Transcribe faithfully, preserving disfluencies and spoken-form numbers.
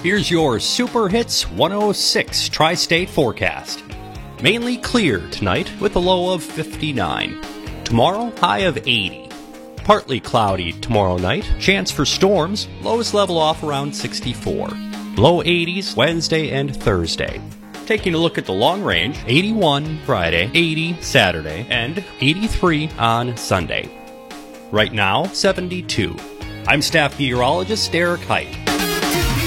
Here's your Super Hits one oh six Tri-State forecast. Mainly clear tonight with a low of fifty-nine. Tomorrow, high of eighty. Partly cloudy tomorrow night. Chance for storms. Lows level off around sixty-four. Low eighties Wednesday and Thursday. Taking a look at the long range, eighty-one Friday, eighty Saturday, and eighty-three on Sunday. Right now, seventy-two. I'm staff meteorologist Eric Height.